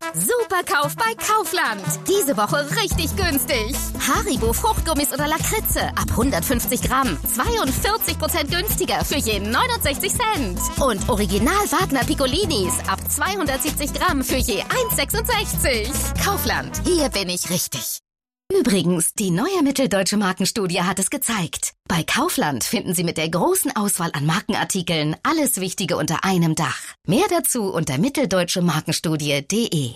Superkauf bei Kaufland. Diese Woche richtig günstig. Haribo Fruchtgummis oder Lakritze ab 150 Gramm. 42% günstiger für je 69 Cent. Und Original Wagner Piccolinis ab 270 Gramm für je 1,66. Kaufland, hier bin ich richtig. Übrigens, die neue Mitteldeutsche Markenstudie hat es gezeigt. Bei Kaufland finden Sie mit der großen Auswahl an Markenartikeln alles Wichtige unter einem Dach. Mehr dazu unter mitteldeutschemarkenstudie.de.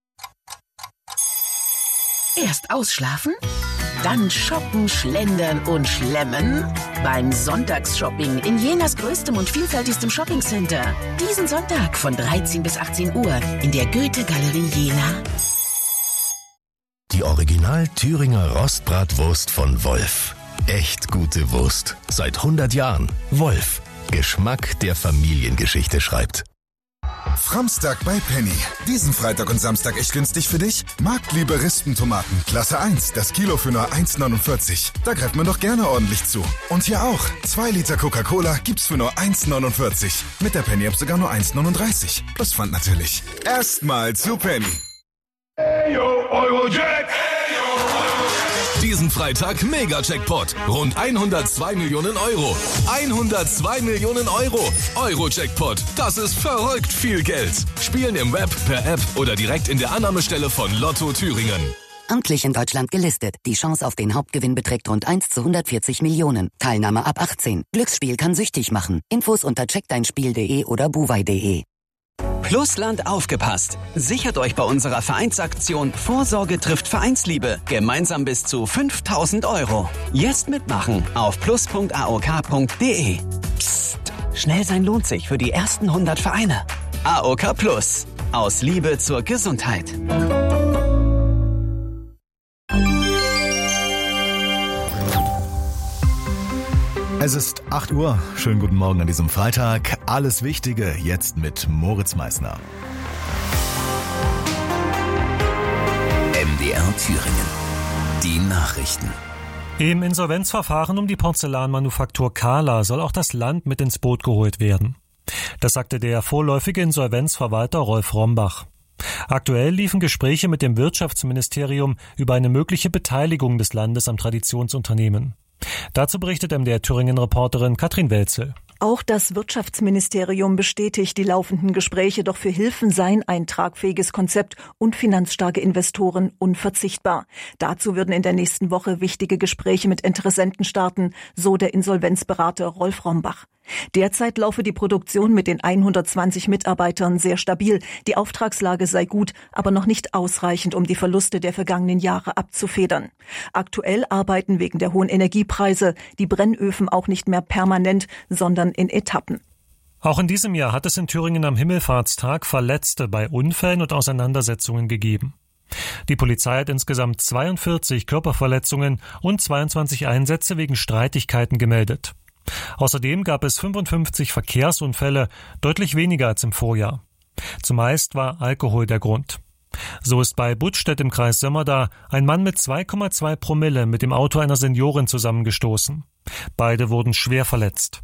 Erst ausschlafen, dann shoppen, schlendern und schlemmen. Beim Sonntagsshopping in Jenas größtem und vielfältigstem Shoppingcenter. Diesen Sonntag von 13 bis 18 Uhr in der Goethe-Galerie Jena. Die Original Thüringer Rostbratwurst von Wolf. Echt gute Wurst. Seit 100 Jahren. Wolf. Geschmack, der Familiengeschichte schreibt. Framstag bei Penny. Diesen Freitag und Samstag echt günstig für dich? Marktliebe Rispentomaten. Klasse 1. Das Kilo für nur 1,49. Da greift man doch gerne ordentlich zu. Und hier auch. 2 Liter Coca-Cola gibt's für nur 1,49. Mit der Penny-App sogar nur 1,39. Plus Pfand natürlich. Erstmal zu Penny. Eyo, Eurojack! Diesen Freitag Mega-Jackpot. Rund 102 Millionen Euro. 102 Millionen Euro. Euro-Jackpot. Das ist verrückt viel Geld. Spielen im Web, per App oder direkt in der Annahmestelle von Lotto Thüringen. Amtlich in Deutschland gelistet. Die Chance auf den Hauptgewinn beträgt rund 1 zu 140 Millionen. Teilnahme ab 18. Glücksspiel kann süchtig machen. Infos unter checkdeinspiel.de oder buwei.de. Plusland aufgepasst. Sichert euch bei unserer Vereinsaktion Vorsorge trifft Vereinsliebe gemeinsam bis zu 5.000 Euro. Jetzt mitmachen auf plus.aok.de. Psst, schnell sein lohnt sich für die ersten 100 Vereine. AOK Plus. Aus Liebe zur Gesundheit. Es ist 8 Uhr. Schönen guten Morgen an diesem Freitag. Alles Wichtige jetzt mit Moritz Meissner. MDR Thüringen. Die Nachrichten. Im Insolvenzverfahren um die Porzellanmanufaktur Kahler soll auch das Land mit ins Boot geholt werden. Das sagte der vorläufige Insolvenzverwalter Rolf Rombach. Aktuell liefen Gespräche mit dem Wirtschaftsministerium über eine mögliche Beteiligung des Landes am Traditionsunternehmen. Dazu berichtet MDR Thüringen-Reporterin Katrin Welzel. Auch das Wirtschaftsministerium bestätigt die laufenden Gespräche, doch für Hilfen seien ein tragfähiges Konzept und finanzstarke Investoren unverzichtbar. Dazu würden in der nächsten Woche wichtige Gespräche mit Interessenten starten, so der Insolvenzberater Rolf Rombach. Derzeit laufe die Produktion mit den 120 Mitarbeitern sehr stabil. Die Auftragslage sei gut, aber noch nicht ausreichend, um die Verluste der vergangenen Jahre abzufedern. Aktuell arbeiten wegen der hohen Energiepreise die Brennöfen auch nicht mehr permanent, sondern in Etappen. Auch in diesem Jahr hat es in Thüringen am Himmelfahrtstag Verletzte bei Unfällen und Auseinandersetzungen gegeben. Die Polizei hat insgesamt 42 Körperverletzungen und 22 Einsätze wegen Streitigkeiten gemeldet. Außerdem gab es 55 Verkehrsunfälle, deutlich weniger als im Vorjahr. Zumeist war Alkohol der Grund. So ist bei Buttstedt im Kreis Sömmerda ein Mann mit 2,2 Promille mit dem Auto einer Seniorin zusammengestoßen. Beide wurden schwer verletzt.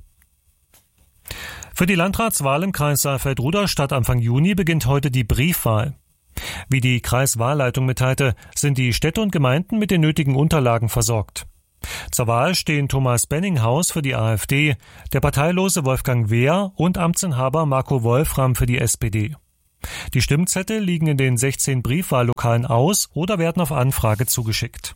Für die Landratswahl im Kreis Saalfeld-Ruderstadt Anfang Juni beginnt heute die Briefwahl. Wie die Kreiswahlleitung mitteilte, sind die Städte und Gemeinden mit den nötigen Unterlagen versorgt. Zur Wahl stehen Thomas Benninghaus für die AfD, der parteilose Wolfgang Wehr und Amtsinhaber Marco Wolfram für die SPD. Die Stimmzettel liegen in den 16 Briefwahllokalen aus oder werden auf Anfrage zugeschickt.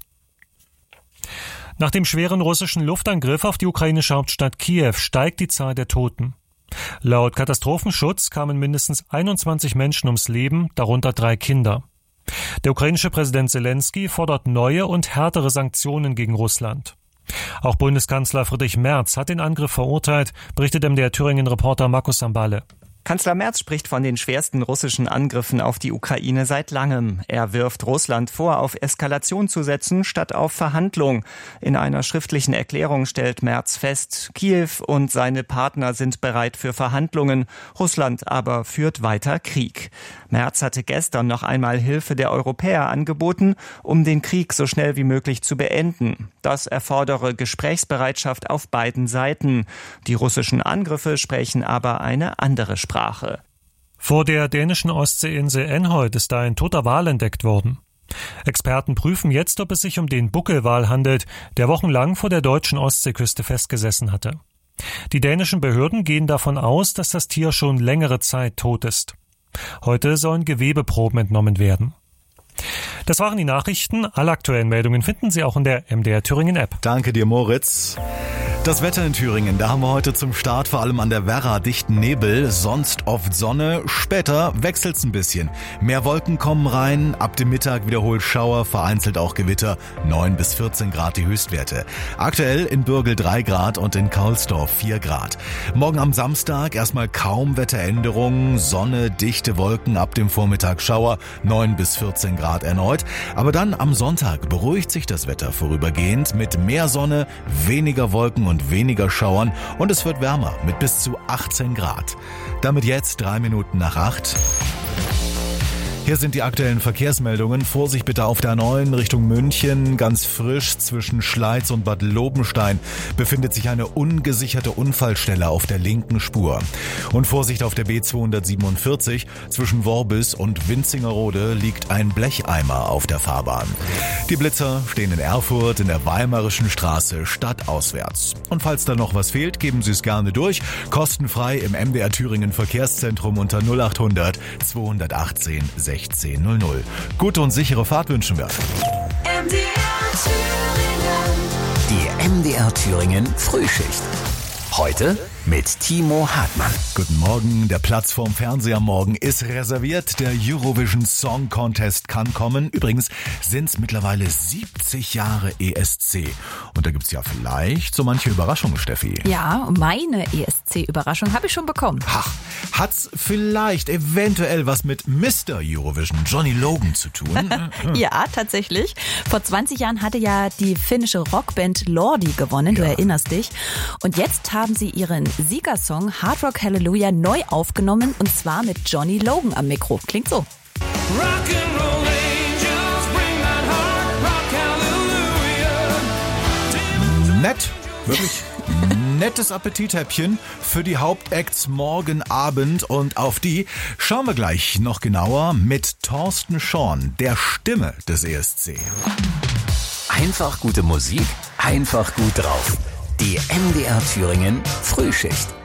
Nach dem schweren russischen Luftangriff auf die ukrainische Hauptstadt Kiew steigt die Zahl der Toten. Laut Katastrophenschutz kamen mindestens 21 Menschen ums Leben, darunter 3 Kinder. Der ukrainische Präsident Zelensky fordert neue und härtere Sanktionen gegen Russland. Auch Bundeskanzler Friedrich Merz hat den Angriff verurteilt, berichtet MDR Thüringen-Reporter Markus Samballe. Kanzler Merz spricht von den schwersten russischen Angriffen auf die Ukraine seit langem. Er wirft Russland vor, auf Eskalation zu setzen, statt auf Verhandlung. In einer schriftlichen Erklärung stellt Merz fest, Kiew und seine Partner sind bereit für Verhandlungen. Russland aber führt weiter Krieg. Merz hatte gestern noch einmal Hilfe der Europäer angeboten, um den Krieg so schnell wie möglich zu beenden. Das erfordere Gesprächsbereitschaft auf beiden Seiten. Die russischen Angriffe sprechen aber eine andere Sprache. Vor der dänischen Ostseeinsel Enholt ist da ein toter Wal entdeckt worden. Experten prüfen jetzt, ob es sich um den Buckelwal handelt, der wochenlang vor der deutschen Ostseeküste festgesessen hatte. Die dänischen Behörden gehen davon aus, dass das Tier schon längere Zeit tot ist. Heute sollen Gewebeproben entnommen werden. Das waren die Nachrichten. Alle aktuellen Meldungen finden Sie auch in der MDR Thüringen App. Danke dir, Moritz. Das Wetter in Thüringen, da haben wir heute zum Start vor allem an der Werra dichten Nebel, sonst oft Sonne, später wechselt's ein bisschen. Mehr Wolken kommen rein, ab dem Mittag wiederholt Schauer, vereinzelt auch Gewitter, 9 bis 14 Grad die Höchstwerte. Aktuell in Bürgel 3 Grad und in Kaulsdorf 4 Grad. Morgen am Samstag erstmal kaum Wetteränderungen, Sonne, dichte Wolken, ab dem Vormittag Schauer, 9 bis 14 Grad erneut. Aber dann am Sonntag beruhigt sich das Wetter vorübergehend mit mehr Sonne, weniger Wolken und weniger Schauern und es wird wärmer mit bis zu 18 Grad. Damit jetzt 3 Minuten nach 8. Hier sind die aktuellen Verkehrsmeldungen. Vorsicht bitte auf der A9 Richtung München. Ganz frisch zwischen Schleiz und Bad Lobenstein befindet sich eine ungesicherte Unfallstelle auf der linken Spur. Und Vorsicht auf der B247 zwischen Worbis und Winzingerode liegt ein Blecheimer auf der Fahrbahn. Die Blitzer stehen in Erfurt in der Weimarischen Straße stadtauswärts. Und falls da noch was fehlt, geben Sie es gerne durch. Kostenfrei im MDR Thüringen Verkehrszentrum unter 0800 218 1600. Gute und sichere Fahrt wünschen wir. Die MDR Thüringen Frühschicht. Heute mit Timo Hartmann. Guten Morgen, der Platz vorm Fernseher morgen ist reserviert. Der Eurovision Song Contest kann kommen. Übrigens sind es mittlerweile 70 Jahre ESC. Und da gibt's ja vielleicht so manche Überraschungen, Steffi. Ja, meine ESC-Überraschung habe ich schon bekommen. Ach, hat's vielleicht eventuell was mit Mr. Eurovision, Johnny Logan, zu tun? Ja, tatsächlich. Vor 20 Jahren hatte ja die finnische Rockband Lordi gewonnen, du erinnerst dich. Und jetzt haben sie ihren Siegersong Hard Rock Hallelujah neu aufgenommen und zwar mit Johnny Logan am Mikro. Klingt so. Nett, wirklich nettes Appetithäppchen für die Hauptacts morgen Abend und auf die schauen wir gleich noch genauer mit Thorsten Schorn, der Stimme des ESC. Einfach gute Musik, einfach gut drauf. Die MDR Thüringen Frühschicht.